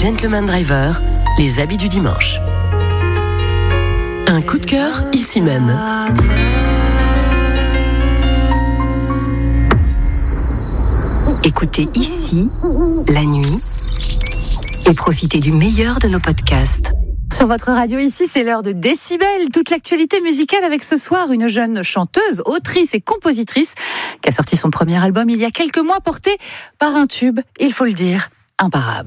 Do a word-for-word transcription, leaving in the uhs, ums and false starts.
Gentleman Driver, les habits du dimanche. Un coup de cœur, ici même. Écoutez ici, la nuit, et profitez du meilleur de nos podcasts. Sur votre radio ici, c'est l'heure de Décibel. Toute l'actualité musicale avec ce soir une jeune chanteuse, autrice et compositrice qui a sorti son premier album il y a quelques mois, porté par un tube, il faut le dire, imparable.